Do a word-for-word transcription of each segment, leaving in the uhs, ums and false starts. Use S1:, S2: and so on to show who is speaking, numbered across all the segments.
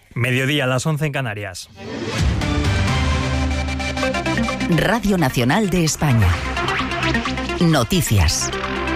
S1: Mediodía, a las once en Canarias.
S2: Radio Nacional de España. Noticias.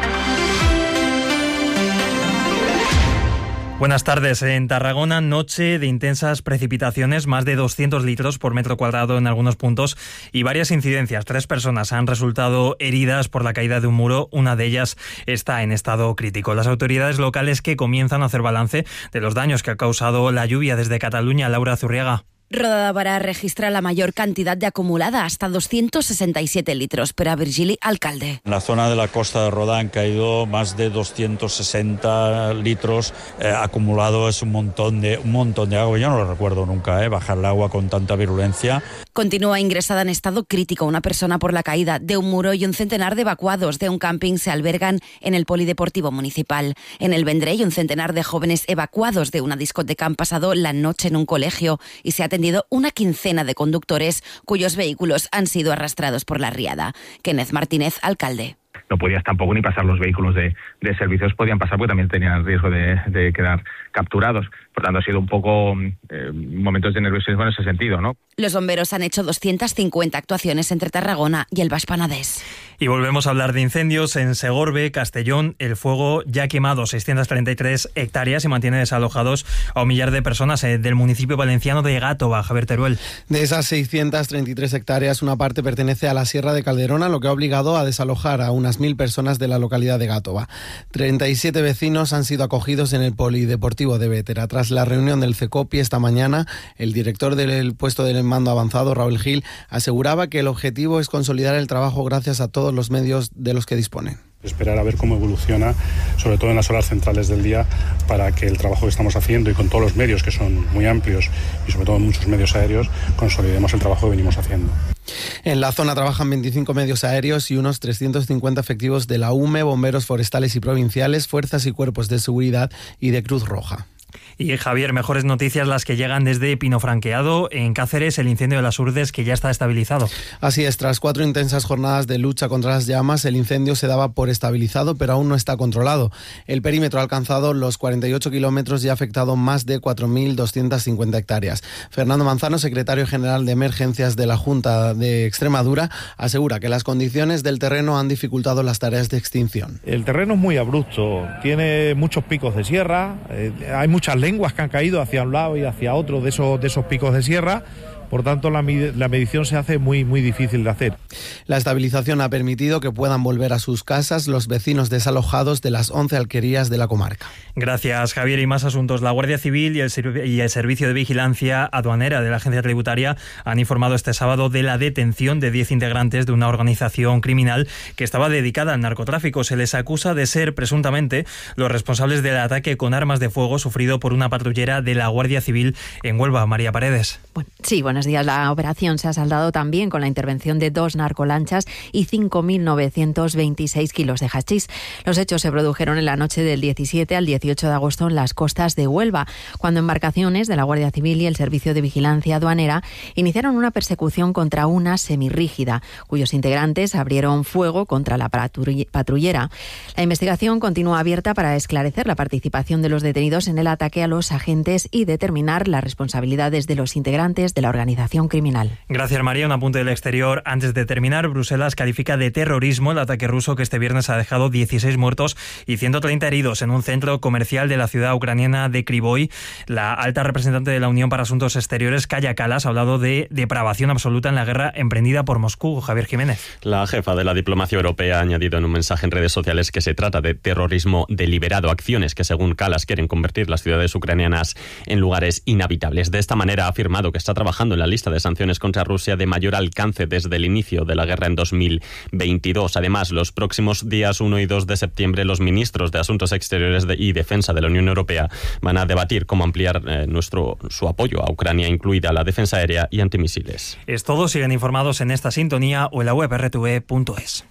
S1: Buenas tardes. En Tarragona, noche de intensas precipitaciones, más de doscientos litros por metro cuadrado en algunos puntos y varias incidencias. Tres personas han resultado heridas por la caída de un muro. Una de ellas está en estado crítico. Las autoridades locales que comienzan a hacer balance de los daños que ha causado la lluvia desde Cataluña. Laura Zurriaga.
S3: Rodadavara registra la mayor cantidad de acumulada, hasta doscientos sesenta y siete litros. Pero a Virgili, alcalde.
S4: En la zona de la costa de Rodá han caído más de doscientos sesenta litros eh, acumulado. Es un montón de un montón de agua. Yo no lo recuerdo nunca, eh, bajar el agua con tanta virulencia.
S3: Continúa ingresada en estado crítico una persona por la caída de un muro y un centenar de evacuados de un camping se albergan en el Polideportivo Municipal. En el Vendrell, un centenar de jóvenes evacuados de una discoteca han pasado la noche en un colegio y se ha atendido una quincena de conductores cuyos vehículos han sido arrastrados por la riada. Kenneth Martínez, alcalde.
S5: No podías tampoco ni pasar los vehículos de, de servicios, podían pasar porque también tenían el riesgo de, de quedar capturados. Por tanto, ha sido un poco eh, momentos de nerviosismo en ese sentido, ¿no?
S3: Los bomberos han hecho doscientas cincuenta actuaciones entre Tarragona y el Baix Penedès.
S1: Y volvemos a hablar de incendios. En Segorbe, Castellón, el fuego ya ha quemado seiscientas treinta y tres hectáreas y mantiene desalojados a un millar de personas eh, del municipio valenciano de Gàtova. Javier Teruel.
S6: De esas seiscientas treinta y tres hectáreas, una parte pertenece a la Sierra de Calderona, lo que ha obligado a desalojar a unas mil personas de la localidad de Gàtova. treinta y siete vecinos han sido acogidos en el Polideportivo de Bétera. Tras la reunión del CECOPI esta mañana, el director del puesto del mando avanzado, Raúl Gil, aseguraba que el objetivo es consolidar el trabajo gracias a todos los medios de los que disponen.
S7: Esperar a ver cómo evoluciona, sobre todo en las horas centrales del día, para que el trabajo que estamos haciendo y con todos los medios, que son muy amplios, y sobre todo muchos medios aéreos, consolidemos el trabajo que venimos haciendo.
S6: En la zona trabajan veinticinco medios aéreos y unos trescientos cincuenta efectivos de la U M E, bomberos forestales y provinciales, fuerzas y cuerpos de seguridad y de Cruz Roja.
S1: Y Javier, mejores noticias las que llegan desde Pinofranqueado. En Cáceres, el incendio de las Urdes que ya está estabilizado.
S6: Así es, tras cuatro intensas jornadas de lucha contra las llamas, el incendio se daba por estabilizado, pero aún no está controlado. El perímetro ha alcanzado los cuarenta y ocho kilómetros y ha afectado más de cuatro mil doscientas cincuenta hectáreas. Fernando Manzano, secretario general de Emergencias de la Junta de Extremadura, asegura que las condiciones del terreno han dificultado las tareas de extinción.
S8: El terreno es muy abrupto, tiene muchos picos de sierra, eh, hay muchas lenguas que han caído hacia un lado y hacia otro de esos, de esos picos de sierra. Por tanto, la, la medición se hace muy, muy difícil de hacer.
S6: La estabilización ha permitido que puedan volver a sus casas los vecinos desalojados de las once alquerías de la comarca.
S1: Gracias, Javier. Y más asuntos. La Guardia Civil y el, y el Servicio de Vigilancia Aduanera de la Agencia Tributaria han informado este sábado de la detención de diez integrantes de una organización criminal que estaba dedicada al narcotráfico. Se les acusa de ser presuntamente los responsables del ataque con armas de fuego sufrido por una patrullera de la Guardia Civil en Huelva. María Paredes.
S9: Bueno, sí, buenos días. La operación se ha saldado también con la intervención de dos narcolanchas y cinco mil novecientos veintiséis kilos de hachís. Los hechos se produjeron en la noche del diecisiete al dieciocho de agosto en las costas de Huelva, cuando embarcaciones de la Guardia Civil y el Servicio de Vigilancia Aduanera iniciaron una persecución contra una semirrígida, cuyos integrantes abrieron fuego contra la patrullera. La investigación continúa abierta para esclarecer la participación de los detenidos en el ataque a los agentes y determinar las responsabilidades de los integrantes de la organización criminal.
S1: Gracias, María. Un apunte del exterior. Antes de terminar, Bruselas califica de terrorismo el ataque ruso que este viernes ha dejado dieciséis muertos y ciento treinta heridos en un centro comercial de la ciudad ucraniana de Kryvyi. La alta representante de la Unión para Asuntos Exteriores, Kaja Kallas, ha hablado de depravación absoluta en la guerra emprendida por Moscú. Javier Jiménez.
S10: La jefa de la diplomacia europea ha añadido en un mensaje en redes sociales que se trata de terrorismo deliberado, acciones que según Kallas quieren convertir las ciudades ucranianas en lugares inhabitables. De esta manera ha afirmado que está trabajando en la lista de sanciones contra Rusia de mayor alcance desde el inicio de la guerra en dos mil veintidós. Además, los próximos días uno y dos de septiembre, los ministros de Asuntos Exteriores y Defensa de la Unión Europea van a debatir cómo ampliar eh, nuestro su apoyo a Ucrania, incluida la defensa aérea y antimisiles.
S1: Es todo. Siguen informados en esta sintonía o en la web erre te ve punto es.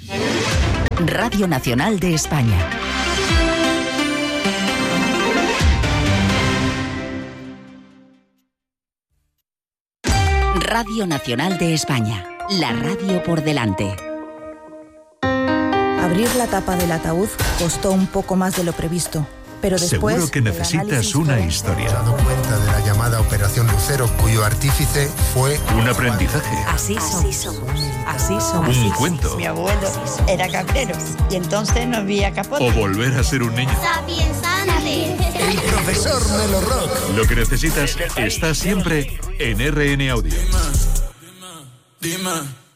S2: Radio Nacional de España. Radio Nacional de España, la radio por delante.
S11: Abrir la tapa del ataúd costó un poco más de lo previsto, pero después...
S12: Seguro que necesitas una historia.
S13: Se ha dado cuenta de la llamada Operación Lucero, cuyo artífice fue...
S12: Un aprendizaje.
S11: Así somos. Así somos.
S12: Un cuento.
S14: Mi abuelo era cabrero y entonces no había capote.
S12: O volver a ser un niño.
S13: El profesor Melo Rock.
S12: Lo que necesitas está siempre en R N Audio.
S13: Dime, dime.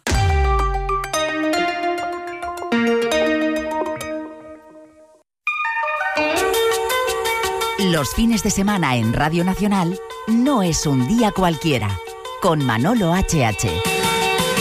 S2: Los fines de semana en Radio Nacional no es un día cualquiera, con Manolo H H.